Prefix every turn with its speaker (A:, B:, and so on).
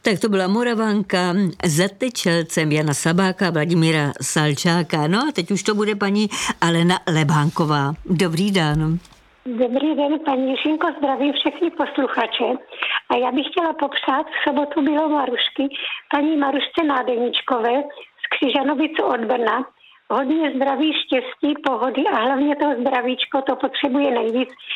A: Tak to byla Moravanka za Tečelcem Jana Sabáka, Vladimíra Salčáka. No a teď už to bude paní Alena Lebánková. Dobrý den.
B: Dobrý den, paní Jiřinko, zdravím všechny posluchače. A já bych chtěla popřát v sobotu bylo Marušky, paní Marušce Nádeničkové z Křižanovic od Brna. Hodně zdraví, štěstí, pohody a hlavně to zdravíčko, to potřebuje nejvíc